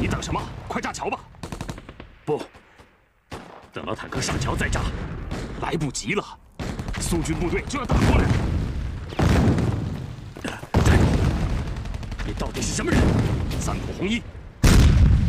等什么？快炸桥吧！ 不，等到坦克上桥再炸， 来不及了，苏军部队就要打过来了。 你到底是什么人？ 三浦弘一。